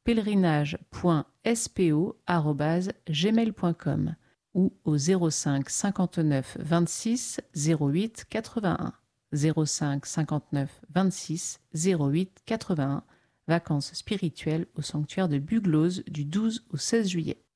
pèlerinage.spo@gmail.com ou au 05 59 26 08 81. 05 59 26 08 81. Vacances spirituelles au sanctuaire de Buglose du 12 au 16 juillet.